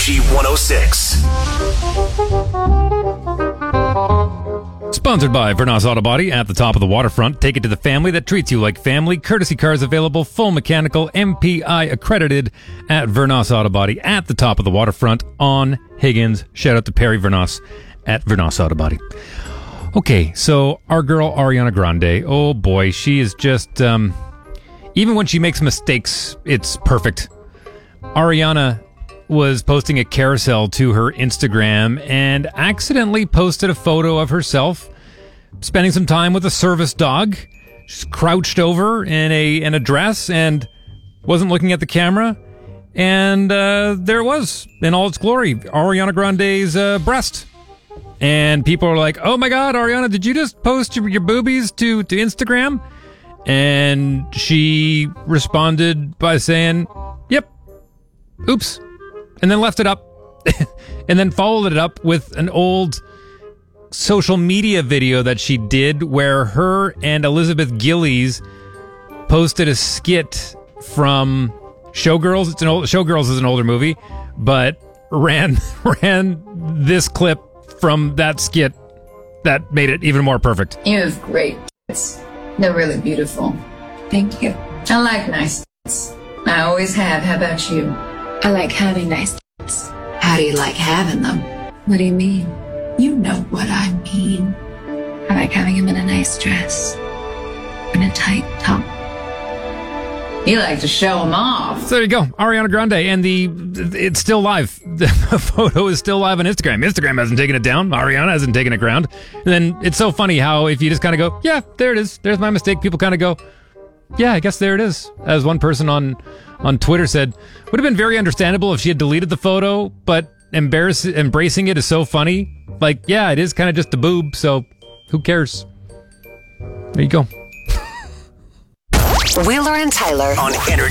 Energy 106. Sponsored by Vernos Auto Body at the top of the waterfront. Take it to the family that treats you like family. Courtesy cars available, full mechanical, MPI accredited at Vernos Auto Body at the top of the waterfront on Higgins. Shout out to Perry Vernos at Vernos Auto Body. Okay, so our girl Ariana Grande, oh boy, she is just, even when she makes mistakes, it's perfect. Ariana was posting a carousel to her Instagram and accidentally posted a photo of herself spending some time with a service dog. She's crouched over in a dress and wasn't looking at the camera. And there it was, in all its glory, Ariana Grande's breast. And people are like, oh my God, Ariana, did you just post your boobies to Instagram? And she responded by saying, yep, oops. And then left it up. And then followed it up with an old social media video that she did where her and Elizabeth Gillies posted a skit from Showgirls. Showgirls is an older movie, but ran this clip from that skit that made it even more perfect. You have great tits. They're really beautiful. Thank you. I like nice tits. I always have. How about you? I like having nice tits. How do you like having them? What do you mean? You know what I mean. I like having him in a nice dress. In a tight top. You like to show them off. So there you go, Ariana Grande, and it's still live. The photo is still live on Instagram. Instagram hasn't taken it down. Ariana hasn't taken it down. And then it's so funny how if you just kind of go, yeah, there it is. There's my mistake. People kind of go, yeah, I guess there it is. As one person on Twitter said, would have been very understandable if she had deleted the photo, but embracing it is so funny. Like, yeah, it is kind of just a boob, so who cares? There you go. Wheeler and Tyler On Energy.